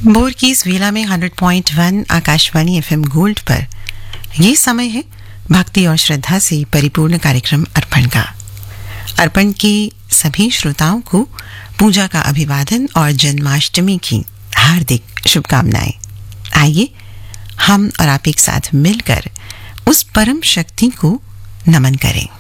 बोर की इस वेला में 100.1 आकाशवाणी एफएम गोल्ड पर ये समय है भक्ति और श्रद्धा से परिपूर्ण कार्यक्रम अर्पण का। अर्पण के सभी श्रोताओं को पूजा का अभिवादन और जन्माष्टमी की हार्दिक शुभकामनाएं। आइए हम और आप एक साथ मिलकर उस परम शक्ति को नमन करें।